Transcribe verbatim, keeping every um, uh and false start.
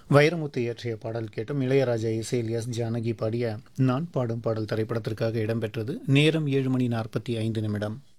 வைரமுத்து இயற்றிய பாடல் கேட்டும். இளையராஜா இசையில் எஸ் ஜானகி பாடிய நான் பாடும் பாடல் திரைப்படத்திற்காக இடம்பெற்றது. நேரம் ஏழு மணி நாற்பத்தி ஐந்து நிமிடம்.